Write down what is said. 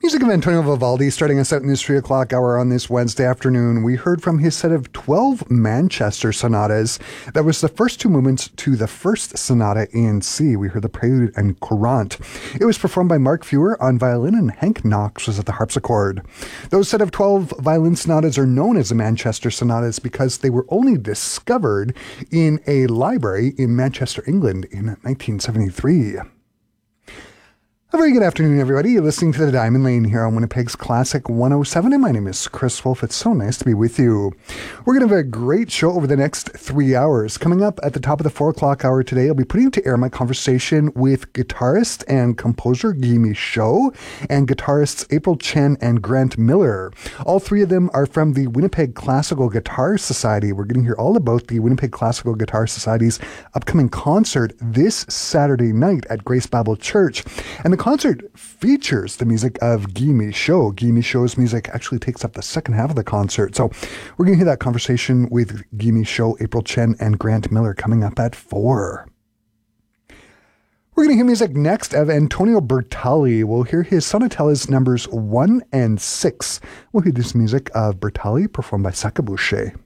Music of Antonio Vivaldi starting us out in this 3 o'clock hour on this Wednesday afternoon. We heard from his set of 12 Manchester sonatas. That was the first two movements to the first sonata in C. We heard the Prelude and Courante. It was performed by Mark Feuer on violin and Hank Knox was at the harpsichord. Those set of 12 violin sonatas are known as the Manchester sonatas because they were only discovered in a library in Manchester, England in 1973. A very good afternoon, everybody. You're listening to The Diamond Lane here on Winnipeg's Classic 107, and my name is Chris Wolf. It's so nice to be with you. We're going to have a great show over the next 3 hours. Coming up at the top of the 4 o'clock hour today, I'll be putting to air my conversation with guitarist and composer Guy Michaud and guitarists April Chen and Grant Miller. All three of them are from the Winnipeg Classical Guitar Society. We're going to hear all about the Winnipeg Classical Guitar Society's upcoming concert this Saturday night at Grace Bible Church. And the concert features the music of Guy Michaud. Guy Michaud's music actually takes up the second half of the concert. So we're going to hear that conversation with Guy Michaud, April Chen, and Grant Miller coming up at 4. We're going to hear music next of Antonio Bertali. We'll hear his sonatellas numbers 1 and 6. We'll hear this music of Bertali performed by Sakabuche.